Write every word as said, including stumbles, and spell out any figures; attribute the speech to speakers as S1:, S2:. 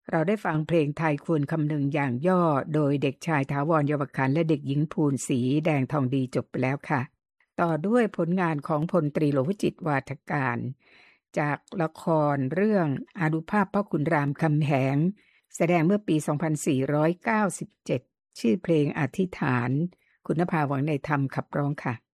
S1: เราได้ฟังเพลงไทยควรคำนึงอย่างย่อโดยเด็กชายถาวรเยาวขันธ์และเด็กหญิงภูลศรีแดงทองดีจบไปแล้วค่ะต่อด้วยผลงานของพลตรีโลวจิตวาทการจากละครเรื่องอานุภาพพ่อขุนรามคำแหงแสดงเมื่อปีสองพันสี่ร้อยเก้าสิบเจ็ดชื่อเพลงอธิษฐานคุณภาหวังในธรรมขับร้องค่ะ